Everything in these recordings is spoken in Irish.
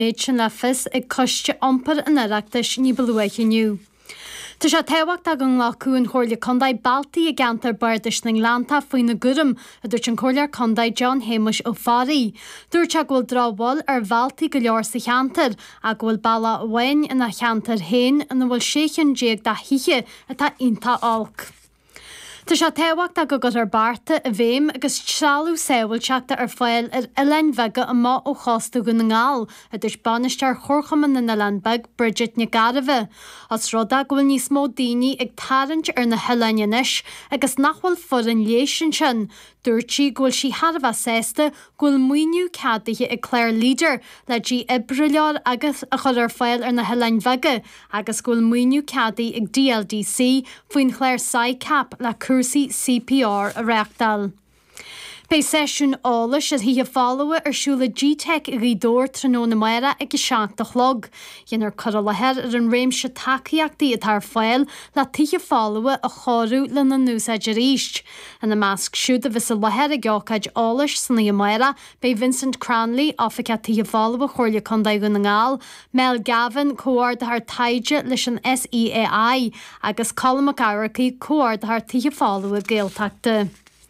sin le fis ag coiste ampar an ireachtas ní beluachiniu. Tá sé tehacht a an lacu an chóirla condaid baltaí a gantar bardis na Lanta faoin na gurum a dúirt an chóirlear condaid John Hamish ó Faraí. Dúirt a ghfuil drábháil ar bhaltaí go leor sa cheantar a ghfuil balla bhain ina cheantar hain a bhfuil séchan déag da hiche atá ionta álc. Tá sé tehacht a go ar barta a bhéim agus trealú saoil teachta ar fáil ar Ilein Vega a má ó chásta go na ngáil a dúirt banistear chorchaman na Landbeg Bridget na Garibhe. As ruda go bhfuil níos mó daoine ag tarint ar na Hileininis agus nachhfuil foran léisian sin. Dúirtí ghfuil si Harbh sésta ghfuil muoinú cadaithe ag Claire Leader le dí ibrileár agus a chur ar fáil ar na Hilein Vega agus ghfuil muoinú cadaí ag DLDC faoin Claire Sycap le Cursaí CPR a reachtal. Bei sesiún álas a hí a fálawa ar siúla G-Tech i rídóir tróna maira ag seanta chlog. Dhéanar cur lehead ar an réimse takeíachtaí a tar fáil le tuiche fálawa a chorú le na núsáid a ríist. An na measc siúd a vis a lehead a geocaid álas san na maira bei Vincent Cranley áfacha tuiche fálawa chóirla condaid go na ngáil, Mel Gavin cóir de haar taide leis an SEAI agus Colin McGarrachaí cóir de haar tuiche fálawa géalteachta.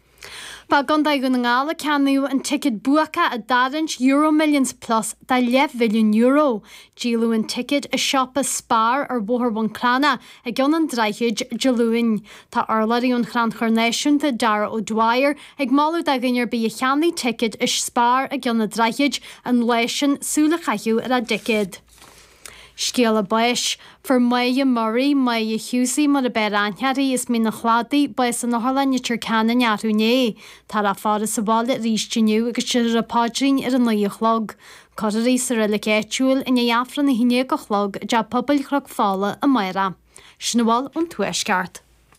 Ba gondai go na ngála ceanú an ticket buacha a darint euro millions plus da 11 billion euro. Dílú an ticket a shoppa spar ar bóthar bon clána a gionn an dreichiid gelúin. Tá arlarí an chrán chornéisiúnta Dara O'Dwyer ag máú da gainar bí a cheannaí ticket is spar a gionn na dreichiid an leisin súla chaithú ar a dicid. Scéal a bais, for Maya Murray, Maya Husey mar a beir anhearí is mí na chladaí bais an nachhlainn Turcana nearúné. Tá a fáda sa bála rístiniu agus siar a pádrin ar an nuí chlog. Corarí sa riile éitiúil in jaafran na híine go chlog de pobl chlog fála a maira. Snúáil an tuaisceart.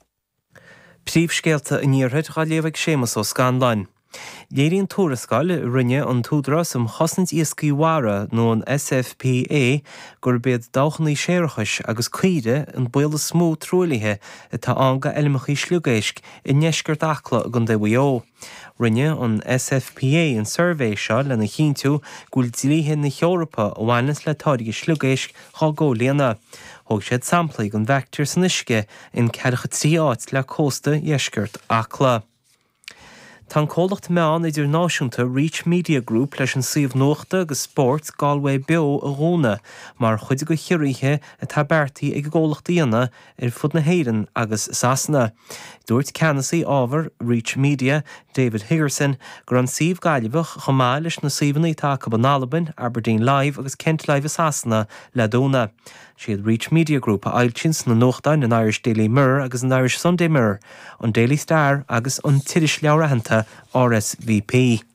Príomhscéalta in níorthaid gá léamhaigh sémas ó Scanlainn. Léiríonn tóirascáil rinne an túdras chosnint iascaíhara nó an SFPA gur bead dáchaní séirechais agus cuide an buile smó trúlaithe atá anga eilmechaí slúgéisc i neisceart achla gon de bhuió. Rinne an SFPA an survey seo lena chinntiú gúil dlíthe na Eorpa ó bhhainnas le táirge slúgéisc chá ggólaíonna. Thóg siad samplaigh an bheictear san uisce in 43 áit le cósta iasceart achla. Tá cólacht meán idir náisiúnta Reach Media Group leis an suíomhnóachta agus sport Galway Beo a Róna, mar chuide go chiiríthe a tabertaí ag ggólachtaíonna ar fud na héireann agus Sasanna. Dúirt ceannasaí ábhar Reach Media, David Higgerson, gur an suíomh gaiilebh chomá leis na suíomhnaí take ban Alban, Aberdeen Live agus Kent Live a Sasanna le dóna. Siad Reach Media Group a ailtins na nóchtáin an Irish Daily Mirror agus an Irish Sunday Mirror, an Daily Star agus an Tiris leabharthananta RSVP.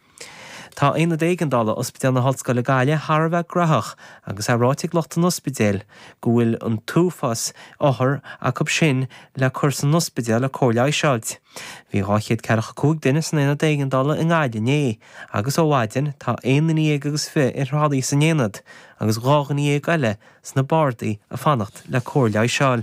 Tá 11 ospidéal na Hallscoile Gaile Harbh grahach agus aráigh locht an ospidéal go bhfuil an túfas áthar a cub sin le chur an ospidéal a cóirleá seáilt. Bhí háchiad 45 duine san 11 in Gaile né, agus ó bhaidean tá 1 agus fi ar rádaí san éanad agus 2 eile sna bardaí a fannacht le cóirleá seáil.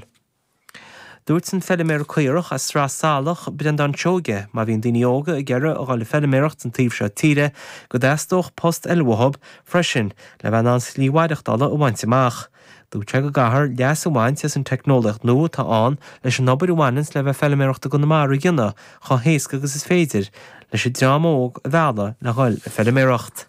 Dúirt san feileméir cuireach a srásáalach bid an seoge, má bhíon daoine óga a gceire a gáil feileméireacht an taobh seo tíre go d'eastóch post elmhthb freisin le bheith an slíomhhaireachtála ó bhaint amach. Dúirt go gcathair leas amhaint as an technolacht nó tá an leis an nobar amhainins le bheith feileméireachta go na mar dionne chá héasca agus is féidir leis i drámóg a bheala le gháil feileméireacht.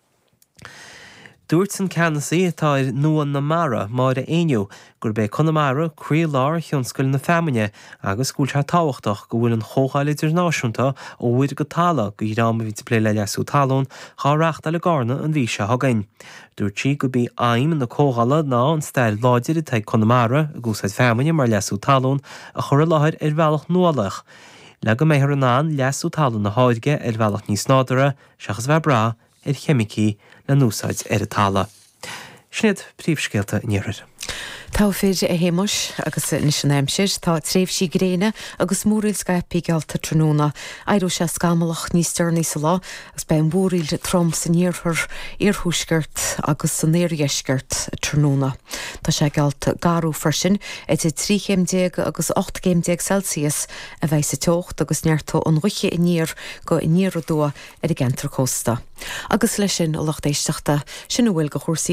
Dúirt san ceannasaí atá nuan na mara máire aoniu gur bé Conamara crí lár thionscail na feimine agus gúilte táhachtach go bhfuil an chógáil idirnáisiúnta ó bhuiid go talla go dráma bhí lé le leasú talún cháreachta le gána an bhí se hagainn. Dúirtí go bí aim na cógála ná an stail láidir i teag Conamara a gúsáid feimine mar leasú talún a chur láthir ar bhealach nualach. Le go méthar an án leasú talún na háidge ar bhealach níos nádara seachas bheith bra ar chemicí le núsáid ar a talla. Snéad príomhscéalta níorir. Tá féidir a héimeis agus níos an aimsir tá tréimhsí gréine agus múrail Skype gealta tróna airú sé scamalach níos stearnaí sa lá agus be an búrail trom san níorthar iarthúsgurt agus san éiriesgurt tróna. tá sé gealt garú frisin é 3 agus 8 Celsius a bheith sa teocht agus neartó an ruche i níor go i níor dó ar a gentar cósta. Agus lei sin ó locht éisteachta sin bhfuil go chósaí